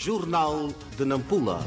Jornal de Nampula.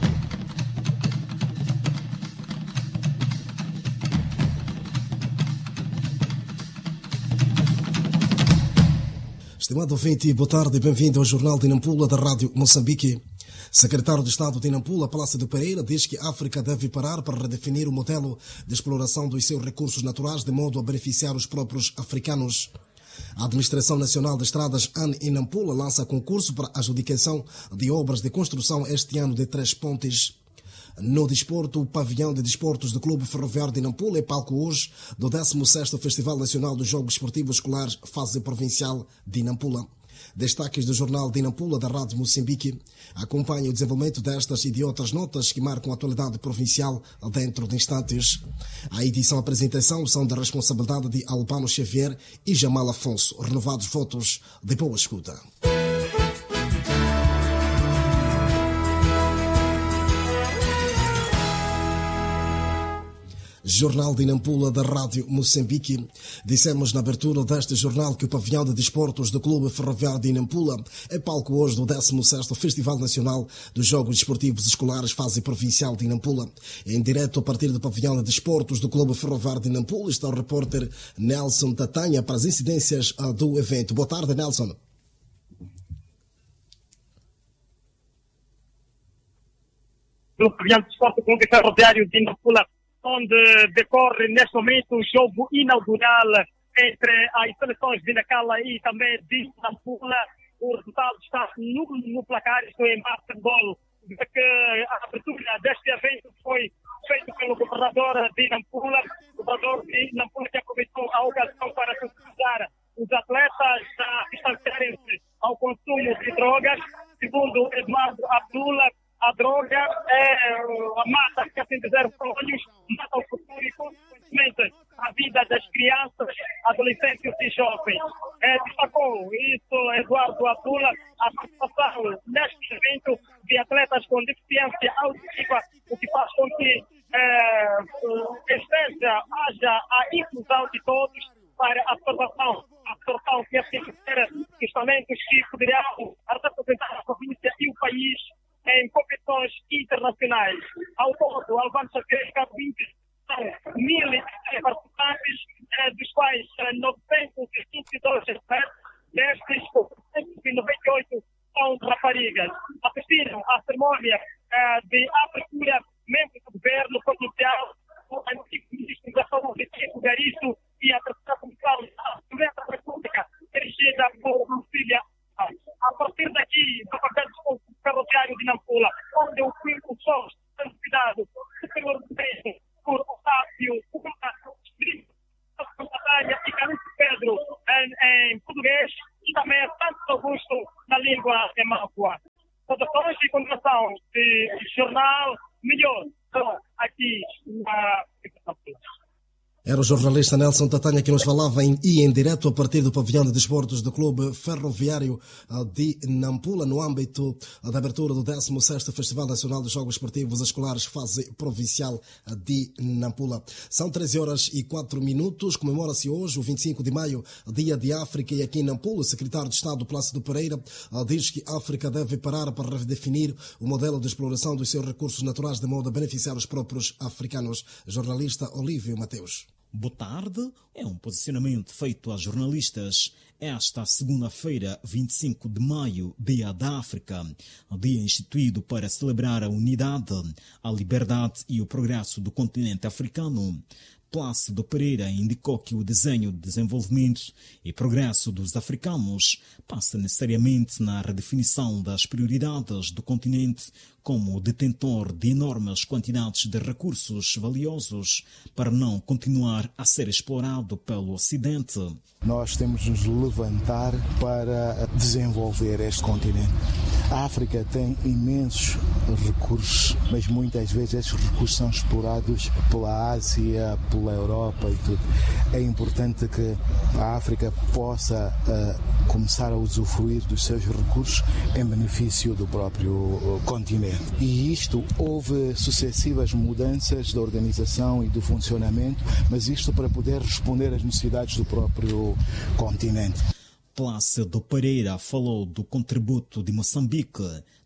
Estimado ouvinte, boa tarde e bem-vindo ao Jornal de Nampula da Rádio Moçambique. Secretário de Estado de Nampula, Palácio de Pereira, diz que a África deve parar para redefinir o modelo de exploração dos seus recursos naturais de modo a beneficiar os próprios africanos. A Administração Nacional de Estradas, AN, em Nampula, lança concurso para adjudicação de obras de construção este ano de 3 pontes. No desporto, o pavilhão de desportos do Clube Ferroviário de Nampula é palco hoje do 16º Festival Nacional dos Jogos Esportivos Escolares, fase provincial de Nampula. Destaques do Jornal de Nampula da Rádio Moçambique. Acompanhe o desenvolvimento destas e de outras notas que marcam a atualidade provincial dentro de instantes. A edição e a apresentação são da responsabilidade de Albano Xavier e Jamal Afonso. Renovados votos de boa escuta. Jornal de Nampula da Rádio Moçambique. Dissemos na abertura deste jornal que o pavilhão de desportos do Clube Ferroviário de Nampula é palco hoje do 16º Festival Nacional dos Jogos Esportivos Escolares, fase provincial de Nampula. Em direto a partir do pavilhão de desportos do Clube Ferroviário de Nampula está o repórter Nelson Tatanha para as incidências do evento. Boa tarde, Nelson. Do pavilhão de desportos do Clube Ferroviário de Nampula, onde decorre neste momento o jogo inaugural entre as seleções de Nacala e também de Nampula. O resultado está no placar, isto é, em basquetebol, que a abertura deste evento foi feita pelo governador de Nampula. O governador de Nampula que aproveitou a ocasião para sensibilizar os atletas a distanciarem-se ao consumo de drogas. Segundo Eduardo Abdullah, a droga é a mata, que assim dizer, sonhos, mata o futuro e, consequentemente, a vida das crianças, adolescentes e jovens. Destacou isso Eduardo Abdullah, a participação neste evento de atletas com deficiência auditiva, o que faz com que haja a inclusão de todos para a absorção que assim dizer, os talentos que poderão representar a província e o país em competições internacionais. Ao todo, Albano Xavier, são 1.000 participantes, dos quais 922 destes 998 são raparigas. Assistiram à cerimónia de abertura membros do governo provincial, o antigo ministro da Saúde, Chico Garisto, e a terceira comissão da Assembleia da República, dirigida por Lucília. A partir daqui, do papel do Ferroviário de Nampula, onde o som está cuidado superiormente por Otávio, Batalha e Carlos Pedro em português e também Santo Augusto na língua de Mapua. Saudações e continuação de jornal melhor aqui na Nampula. Era o jornalista Nelson Tatanha que nos falava em direto a partir do pavilhão de desportos do Clube Ferroviário de Nampula, no âmbito da abertura do 16º Festival Nacional dos Jogos Esportivos Escolares, fase provincial de Nampula. São 13h04. Comemora-se hoje, o 25 de maio, Dia de África, e aqui em Nampula, o secretário de Estado, Palácio de Pereira, diz que a África deve parar para redefinir o modelo de exploração dos seus recursos naturais de modo a beneficiar os próprios africanos. Jornalista Olívio Mateus. Boa tarde. É um posicionamento feito a jornalistas esta segunda-feira, 25 de maio, Dia da África, dia instituído para celebrar a unidade, a liberdade e o progresso do continente africano. Plácido Pereira indicou que o desenho de desenvolvimento e progresso dos africanos passa necessariamente na redefinição das prioridades do continente como detentor de enormes quantidades de recursos valiosos para não continuar a ser explorado pelo Ocidente. Nós temos de nos levantar para desenvolver este continente. A África tem imensos recursos, mas muitas vezes esses recursos são explorados pela Ásia, pela Europa e tudo. É importante que a África possa começar a usufruir dos seus recursos em benefício do próprio continente. E isto, houve sucessivas mudanças da organização e do funcionamento, mas isto para poder responder às necessidades do próprio continente. Plácido Pereira falou do contributo de Moçambique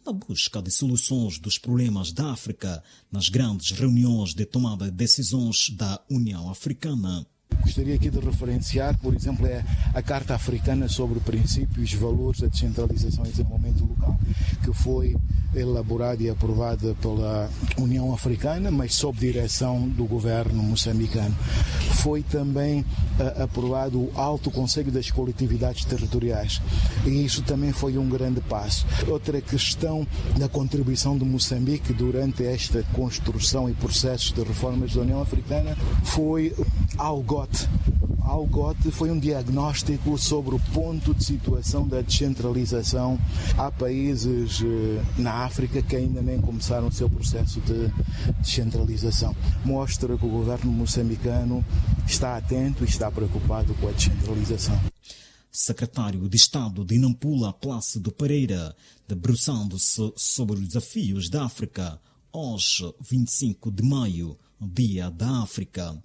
na busca de soluções dos problemas da África nas grandes reuniões de tomada de decisões da União Africana. Gostaria aqui de referenciar, por exemplo, a Carta Africana sobre Princípios e Valores da Descentralização e Desenvolvimento Local, que foi elaborada e aprovada pela União Africana, mas sob direção do governo moçambicano. Foi também aprovado o Alto Conselho das Coletividades Territoriais, e isso também foi um grande passo. Outra questão da contribuição de Moçambique durante esta construção e processos de reformas da União Africana foi ALGOT. ALGOT foi um diagnóstico sobre o ponto de situação da descentralização. Há países na África que ainda nem começaram o seu processo de descentralização. Mostra que o governo moçambicano está atento e está preocupado com a descentralização. Secretário de Estado de Nampula, Plácido Pereira, debruçando-se sobre os desafios da África, hoje, 25 de maio, Dia da África.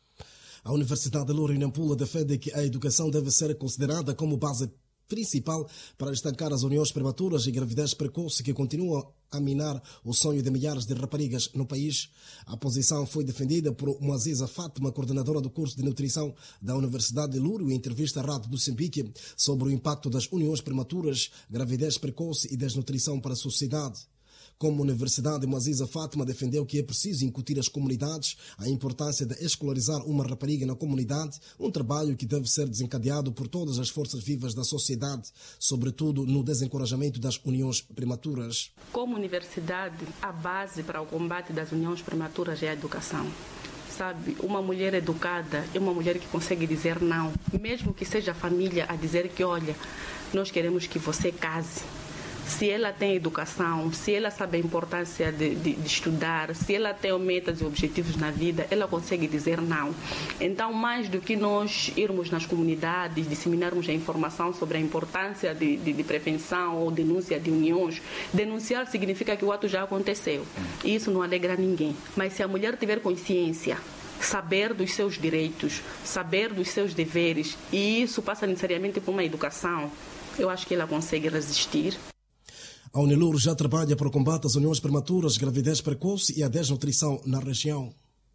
A Universidade de Louro, em Nampula, defende que a educação deve ser considerada como base principal para estancar as uniões prematuras e gravidez precoce que continuam a minar o sonho de milhares de raparigas no país. A posição foi defendida por Moaziza Fátima, coordenadora do curso de nutrição da Universidade de Louro, em entrevista à Rádio Moçambique sobre o impacto das uniões prematuras, gravidez precoce e desnutrição para a sociedade. Como universidade, Moaziza Fátima defendeu que é preciso incutir às comunidades a importância de escolarizar uma rapariga na comunidade, um trabalho que deve ser desencadeado por todas as forças vivas da sociedade, sobretudo no desencorajamento das uniões prematuras. Como universidade, a base para o combate das uniões prematuras é a educação. Sabe, uma mulher educada é uma mulher que consegue dizer não, mesmo que seja a família a dizer que, olha, nós queremos que você case. Se ela tem educação, se ela sabe a importância de estudar, se ela tem metas e objetivos na vida, ela consegue dizer não. Então, mais do que nós irmos nas comunidades, disseminarmos a informação sobre a importância de prevenção ou denúncia de uniões, denunciar significa que o ato já aconteceu. E isso não alegra ninguém. Mas se a mulher tiver consciência, saber dos seus direitos, saber dos seus deveres, e isso passa necessariamente por uma educação, eu acho que ela consegue resistir. A Unilouro já trabalha para o combate às uniões prematuras, gravidez precoce e a desnutrição na região.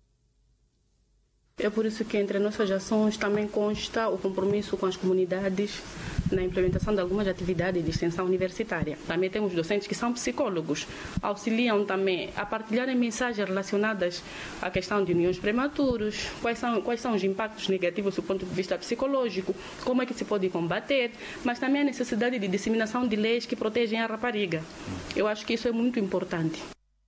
É por isso que entre nossas ações também consta o compromisso com as comunidades na implementação de algumas atividades de extensão universitária. Também temos docentes que são psicólogos, auxiliam também a partilharem mensagens relacionadas à questão de uniões prematuros, quais são os impactos negativos do ponto de vista psicológico, como é que se pode combater, mas também a necessidade de disseminação de leis que protegem a rapariga. Eu acho que isso é muito importante.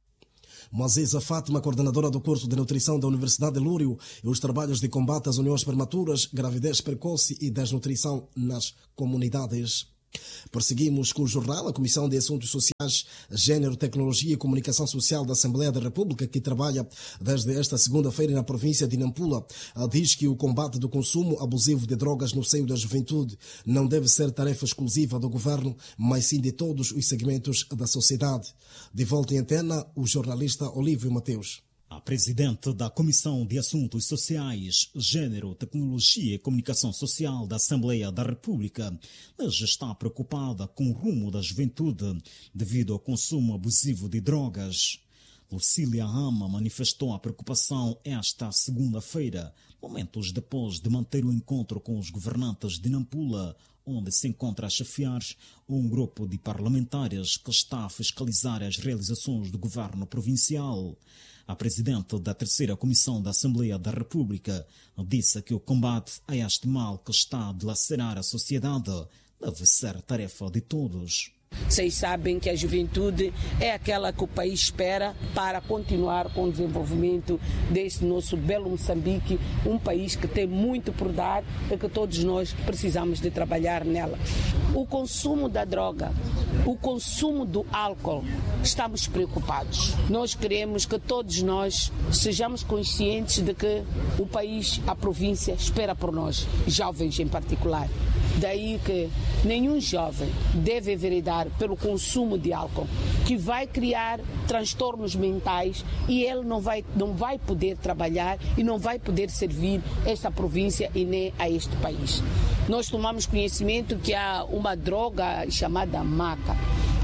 Moaziza Fátima, coordenadora do curso de nutrição da Universidade de Louro, e os trabalhos de combate às uniões prematuras, gravidez precoce e desnutrição nas comunidades. Prosseguimos com o jornal. A Comissão de Assuntos Sociais, Gênero, Tecnologia e Comunicação Social da Assembleia da República, que trabalha desde esta segunda-feira na província de Nampula, diz que o combate do consumo abusivo de drogas no seio da juventude não deve ser tarefa exclusiva do governo, mas sim de todos os segmentos da sociedade. De volta em antena, o jornalista Olívio Mateus. A presidente da Comissão de Assuntos Sociais, Gênero, Tecnologia e Comunicação Social da Assembleia da República já está preocupada com o rumo da juventude devido ao consumo abusivo de drogas. Lucília Ama manifestou a preocupação esta segunda-feira, momentos depois de manter o encontro com os governantes de Nampula, onde se encontra a chefiar um grupo de parlamentares que está a fiscalizar as realizações do governo provincial. A presidente da terceira Comissão da Assembleia da República disse que o combate a este mal que está a dilacerar a sociedade deve ser tarefa de todos. Vocês sabem que a juventude é aquela que o país espera para continuar com o desenvolvimento deste nosso belo Moçambique, um país que tem muito por dar e que todos nós precisamos de trabalhar nela. O consumo da droga, o consumo do álcool, estamos preocupados. Nós queremos que todos nós sejamos conscientes de que o país, a província, espera por nós, jovens em particular. Daí que nenhum jovem deve enveredar pelo consumo de álcool, que vai criar transtornos mentais e ele não vai poder trabalhar e não vai poder servir esta província e nem a este país. Nós tomamos conhecimento que há uma droga chamada maca.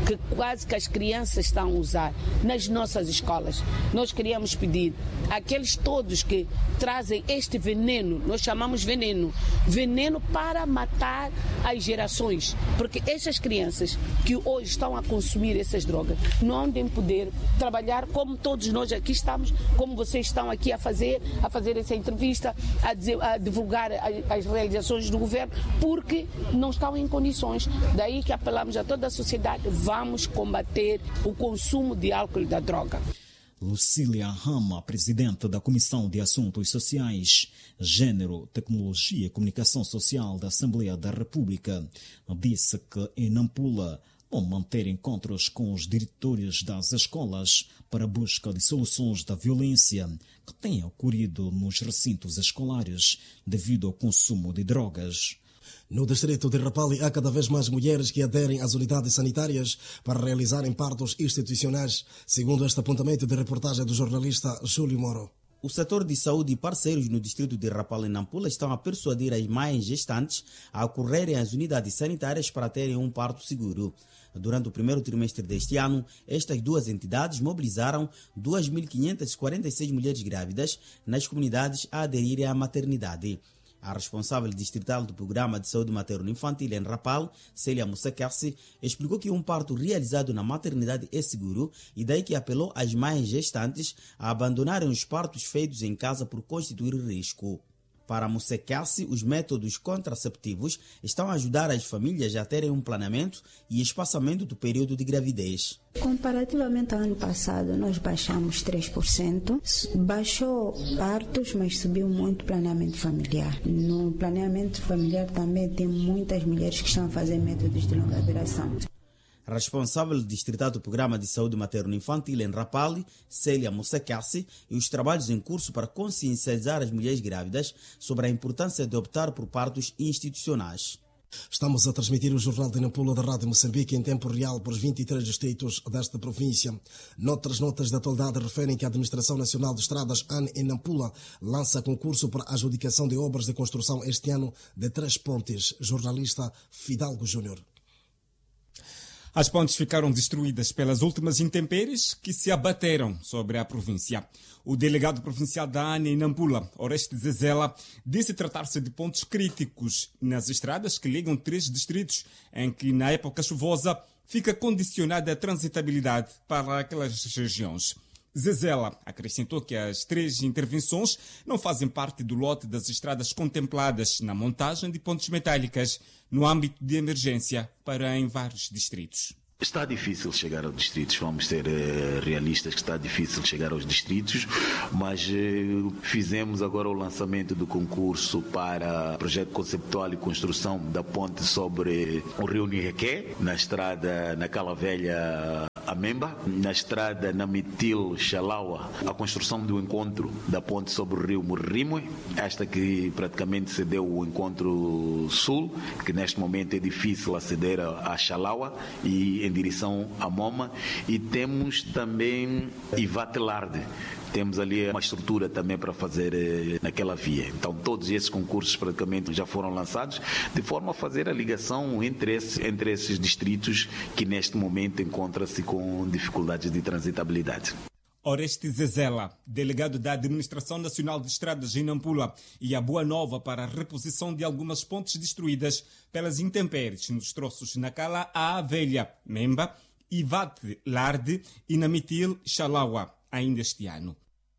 que quase que as crianças estão a usar nas nossas escolas. Nós queríamos pedir àqueles todos que trazem este veneno, nós chamamos veneno para matar as gerações, porque essas crianças que hoje estão a consumir essas drogas não devem poder trabalhar como todos nós aqui estamos, como vocês estão aqui a fazer essa entrevista, a divulgar as realizações do governo, porque não estão em condições. Daí que apelamos a toda a sociedade, vamos combater o consumo de álcool e da droga. Lucília Rama, presidente da Comissão de Assuntos Sociais, Gênero, Tecnologia e Comunicação Social da Assembleia da República, disse que em Nampula vão manter encontros com os diretores das escolas para a busca de soluções da violência que tem ocorrido nos recintos escolares devido ao consumo de drogas. No distrito de Rapalli, há cada vez mais mulheres que aderem às unidades sanitárias para realizarem partos institucionais, segundo este apontamento de reportagem do jornalista Júlio Moro. O setor de saúde e parceiros no distrito de Rapalli e Nampula estão a persuadir as mães gestantes a acorrerem às unidades sanitárias para terem um parto seguro. Durante o primeiro trimestre deste ano, estas duas entidades mobilizaram 2.546 mulheres grávidas nas comunidades a aderirem à maternidade. A responsável distrital do Programa de Saúde Materno-Infantil em Rapalli, Célia Mussakersi, explicou que um parto realizado na maternidade é seguro e daí que apelou às mães gestantes a abandonarem os partos feitos em casa por constituir risco. Para Mussakersi, os métodos contraceptivos estão a ajudar as famílias a terem um planeamento e espaçamento do período de gravidez. Comparativamente ao ano passado, nós baixamos 3%. Baixou partos, mas subiu muito o planeamento familiar. No planeamento familiar também tem muitas mulheres que estão a fazer métodos de longa duração. Responsável distrital do Programa de Saúde Materno-Infantil em Rapalli, Célia Mussakersi, e os trabalhos em curso para consciencializar as mulheres grávidas sobre a importância de optar por partos institucionais. Estamos a transmitir o Jornal de Nampula da Rádio Moçambique em tempo real por 23 distritos desta província. Noutras notas da atualidade referem que a Administração Nacional de Estradas, AN, em Nampula, lança concurso para a adjudicação de obras de construção este ano de 3 pontes. Jornalista Fidalgo Júnior. As pontes ficaram destruídas pelas últimas intempéries que se abateram sobre a província. O delegado provincial da ANE em Nampula, Oreste Zezela, disse tratar-se de pontos críticos nas estradas que ligam 3 distritos, em que, na época chuvosa, fica condicionada a transitabilidade para aquelas regiões. Zezela acrescentou que as 3 intervenções não fazem parte do lote das estradas contempladas na montagem de pontes metálicas no âmbito de emergência para em vários distritos. Está difícil chegar aos distritos, vamos ser realistas que está difícil chegar aos distritos, mas fizemos agora o lançamento do concurso para projeto conceptual e construção da ponte sobre o rio Nirrequé, na estrada na Cala Velha a Memba, na estrada na Mitil Xalaua, a construção do encontro da ponte sobre o rio Murrimue, esta que praticamente se deu o encontro sul, que neste momento é difícil aceder a Xalaua e em direção a Moma, e temos também Ivatelarde. Temos ali uma estrutura também para fazer naquela via. Então todos esses concursos praticamente já foram lançados, de forma a fazer a ligação entre esses distritos que neste momento encontram-se com dificuldades de transitabilidade. Oreste Zezela, delegado da Administração Nacional de Estradas em Nampula, e a boa nova para a reposição de algumas pontes destruídas pelas intempéries nos troços na Cala à Velha, Memba, Ivate Larde e na Mitil Xalaua, ainda este ano.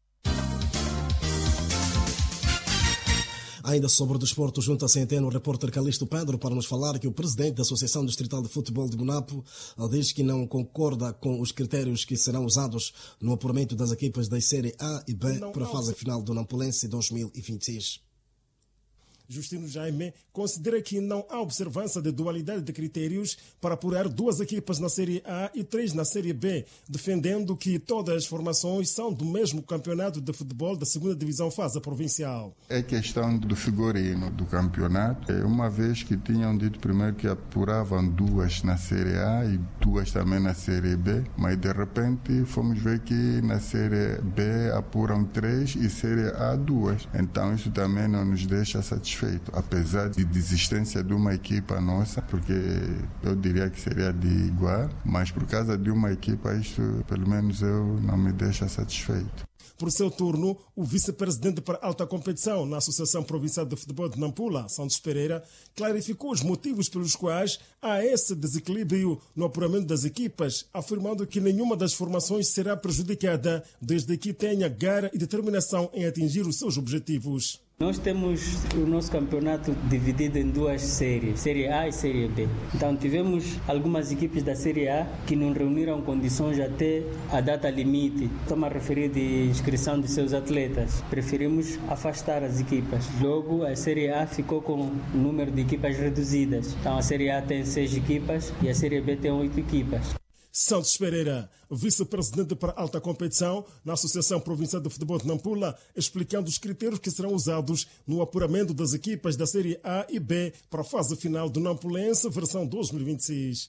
Ainda sobre o desporto, junta-se em antena o repórter Calixto Pedro para nos falar que o presidente da Associação Distrital de Futebol de Monapo diz que não concorda com os critérios que serão usados no apuramento das equipas das série A e B para a fase final do Nampulense 2026. Justino Jaime considera que não há observância de dualidade de critérios para apurar 2 equipas na Série A e 3 na Série B, defendendo que todas as formações são do mesmo campeonato de futebol da 2ª Divisão Fase Provincial. É questão do figurino do campeonato, uma vez que tinham dito primeiro que apuravam 2 na Série A e 2 também na Série B, mas de repente fomos ver que na Série B apuram 3 e Série A 2. Então isso também não nos deixa satisfeitos satisfeito, apesar de desistência de uma equipa nossa, porque eu diria que seria de igual, mas por causa de uma equipa, isto pelo menos eu não me deixa satisfeito. Por seu turno, o vice-presidente para alta competição na Associação Provincial de Futebol de Nampula, Santos Pereira, clarificou os motivos pelos quais há esse desequilíbrio no apuramento das equipas, afirmando que nenhuma das formações será prejudicada desde que tenha garra e determinação em atingir os seus objetivos. Nós temos o nosso campeonato dividido em duas séries, Série A e Série B. Então tivemos algumas equipes da Série A que não reuniram condições até a data limite. Estamos a referir de inscrição de seus atletas. Preferimos afastar as equipas. Logo, a Série A ficou com um número de equipas reduzidas. Então a Série A tem 6 equipas e a Série B tem 8 equipas. Santos Pereira, vice-presidente para alta competição na Associação Provincial de Futebol de Nampula, explicando os critérios que serão usados no apuramento das equipas da Série A e B para a fase final do Nampulense, versão 2026.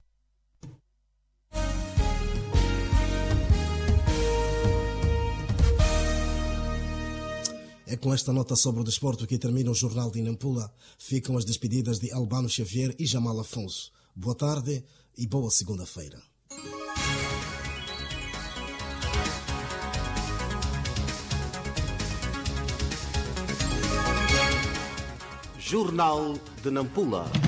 É com esta nota sobre o desporto que termina o Jornal de Nampula. Ficam as despedidas de Albano Xavier e Jamal Afonso. Boa tarde e boa segunda-feira. Jornal de Nampula.